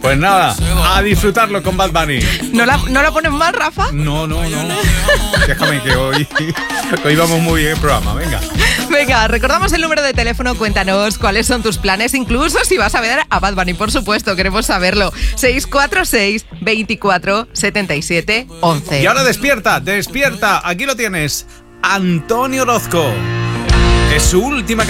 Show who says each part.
Speaker 1: Pues nada, a disfrutarlo con Bad Bunny.
Speaker 2: ¿No la pones mal, Rafa?
Speaker 1: No. Déjame que hoy vamos muy bien el programa, venga.
Speaker 2: Venga, recordamos el número de teléfono, cuéntanos cuáles son tus planes, incluso si vas a ver a Bad Bunny, por supuesto, queremos saberlo. 646 24 77 11.
Speaker 1: Y ahora despierta, aquí lo tienes, Antonio Orozco. Es su última